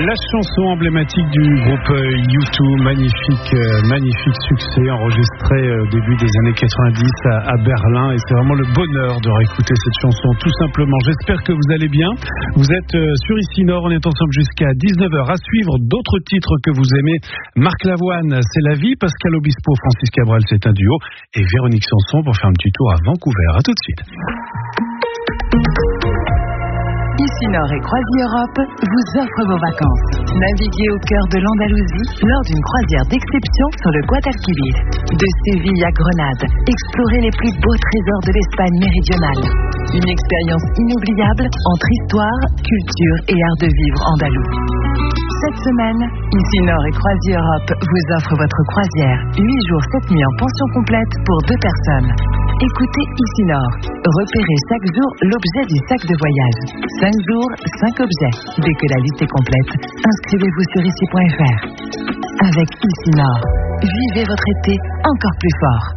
La chanson emblématique du groupe U2, magnifique succès enregistré au début des années 90 à Berlin, et c'est vraiment le bonheur de réécouter cette chanson tout simplement. J'espère que vous allez bien. Vous êtes sur Ici Nord, on est ensemble jusqu'à 19h. À suivre d'autres titres que vous aimez. Marc Lavoine, C'est la vie. Pascal Obispo, Francis Cabrel, C'est un duo. Et Véronique Sanson pour faire un petit tour à Vancouver. À tout de suite. Ici Nord et CroisiEurope vous offre vos vacances. Naviguez au cœur de l'Andalousie lors d'une croisière d'exception sur le Guadalquivir. De Séville à Grenade, explorez les plus beaux trésors de l'Espagne méridionale. Une expérience inoubliable entre histoire, culture et art de vivre andalou. Cette semaine, Ici Nord et CroisiEurope vous offrent votre croisière. 8 jours, 7 nuits en pension complète pour 2 personnes. Écoutez Ici Nord. Repérez chaque jour l'objet du sac de voyage. 5 jours, 5 objets. Dès que la liste est complète, inscrivez-vous sur ici.fr. Avec Ici Nord, vivez votre été encore plus fort.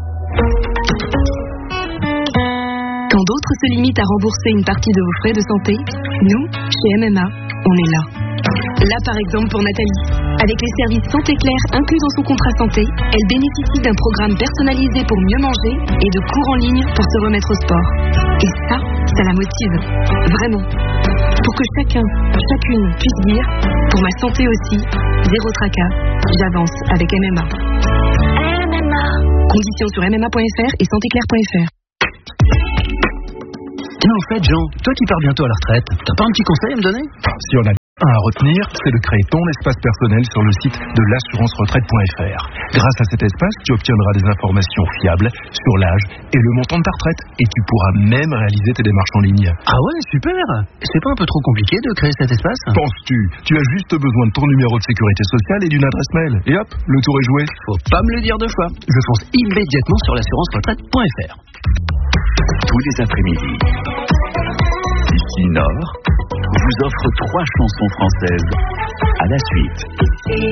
Quand d'autres se limitent à rembourser une partie de vos frais de santé, nous, chez MMA, on est là. Là, par exemple, pour Nathalie. Avec les services Santé Claire inclus dans son contrat santé, elle bénéficie d'un programme personnalisé pour mieux manger et de cours en ligne pour se remettre au sport. Et ça la motive. Vraiment. Pour que chacune puisse dire, pour ma santé aussi, zéro tracas, j'avance avec MMA. MMA. Conditions sur MMA.fr et santéclaire.fr. Tiens, en fait, Jean, toi qui pars bientôt à la retraite, t'as pas un petit conseil à me donner? Si on a un à retenir, c'est de créer ton espace personnel sur le site de l'assurance-retraite.fr. Grâce à cet espace, tu obtiendras des informations fiables sur l'âge et le montant de ta retraite. Et tu pourras même réaliser tes démarches en ligne. Ah ouais, super. C'est pas un peu trop compliqué de créer cet espace? Penses-tu? Tu as juste besoin de ton numéro de sécurité sociale et d'une adresse mail. Et hop, le tour est joué. Faut pas me le dire 2 fois. Je fonce immédiatement sur l'assurance-retraite.fr. Tous les après-midi, Ici Nord vous offre 3 chansons françaises à la suite.